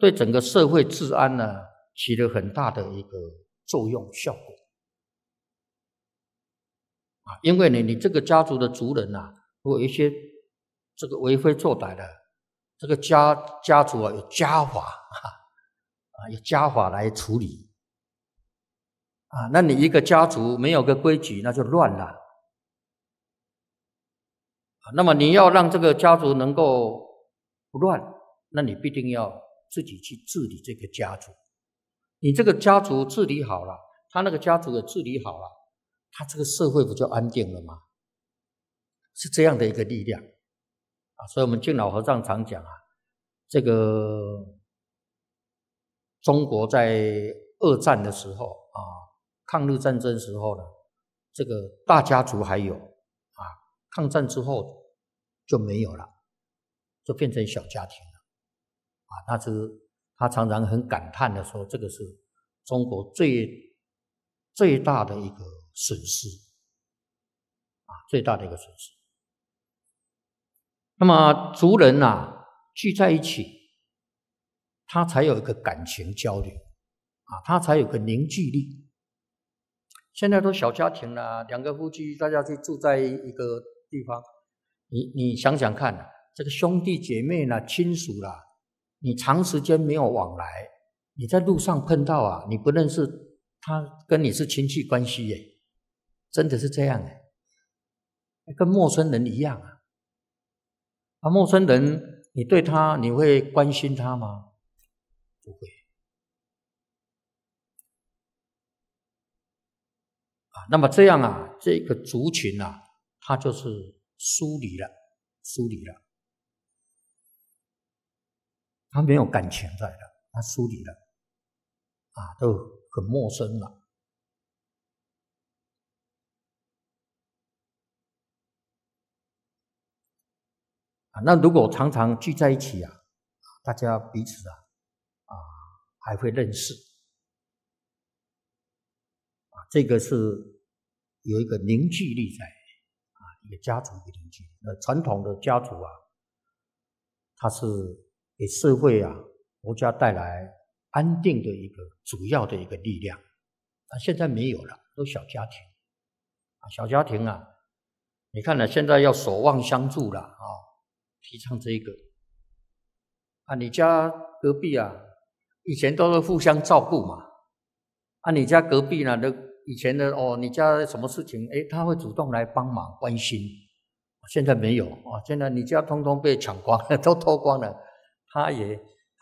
对整个社会治安呢起了很大的一个作用效果啊。因为你这个家族的族人啊，如果有一些这个为非作歹的，这个家族啊有家法啊，有家法来处理啊。那你一个家族没有个规矩，那就乱了。那么你要让这个家族能够不乱，那你必定要自己去治理这个家族。你这个家族治理好了，他那个家族也治理好了，他这个社会不就安定了吗？是这样的一个力量啊。所以我们敬老和尚常讲啊，这个中国在二战的时候啊，抗日战争时候呢，这个大家族还有啊，抗战之后就没有了，就变成小家庭了啊。但是他常常很感叹的说，这个是中国最大的一个损失啊，最大的一个损失。那么族人啊聚在一起，他才有一个感情交流啊，他才有个凝聚力。现在都小家庭了，两个夫妻大家去住在一个地方，你想想看，这个兄弟姐妹啦、亲属啦，你长时间没有往来，你在路上碰到啊，你不认识他，跟你是亲戚关系耶，真的是这样耶，跟陌生人一样啊。啊，陌生人你对他你会关心他吗？不会啊。那么这样啊，这个族群啊，它就是疏离了，他没有感情在了，他疏离了啊，都很陌生了。啊，那如果常常聚在一起啊，大家彼此还会认识啊，这个是有一个凝聚力在啊，一个家族的凝聚力。那传统的家族啊，它是给社会啊、国家带来安定的一个主要的一个力量啊。现在没有了，都小家庭啊，小家庭啊，你看呢，现在要守望相助了啊。提倡这一个啊，你家隔壁啊，以前都是互相照顾嘛。啊，你家隔壁呢，以前的哦，你家什么事情，他会主动来帮忙关心。现在没有啊，现在你家通通被抢光了，都偷光了，他也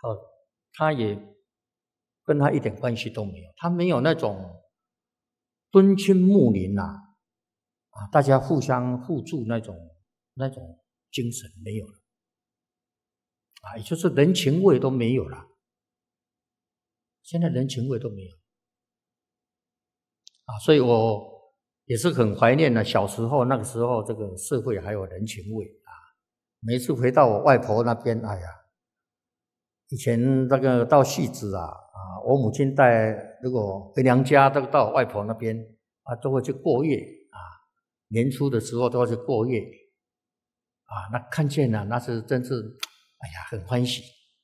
跟他一点关系都没有，他没有那种敦亲睦邻啊，大家互相互助那种精神没有了啊，也就是人情味都没有了。现在人情味都没有啊，所以我也是很怀念呢，小时候那个时候这个社会还有人情味啊。每次回到我外婆那边，哎呀，以前那个到戏子啊，我母亲如果回娘家都到我外婆那边啊，都会去过夜啊。年初的时候都要去过夜啊，那看见了，那是真是，哎呀，很欢喜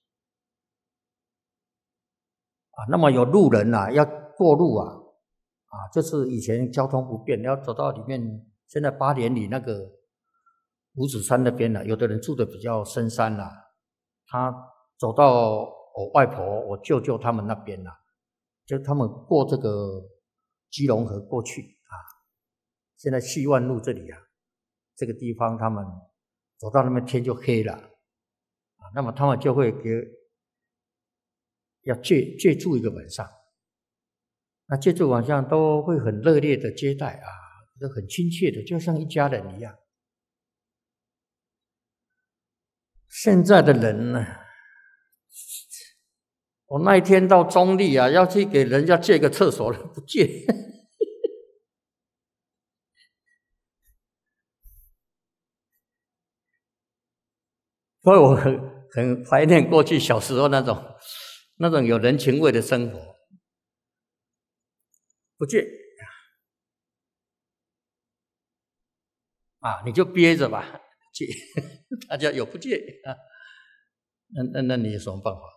啊。那么有路人啊，要过路啊，就是以前交通不便，要走到里面，现在8年里那个五指山那边呢，有的人住的比较深山啦，他走到我外婆、我舅舅他们那边啦，就他们过这个基隆河过去啊。现在西万路这里啊，这个地方他们走到那边天就黑了啊，那么他们就会要借住一个晚上。那借住晚上都会很热烈的接待啊，都很亲切的，就像一家人一样。现在的人呢，我那一天到中立啊，要去给人家借个厕所了，不借。所以我很怀念过去小时候那种有人情味的生活。不借啊，你就憋着吧，借大家有不借啊？那你有什么办法？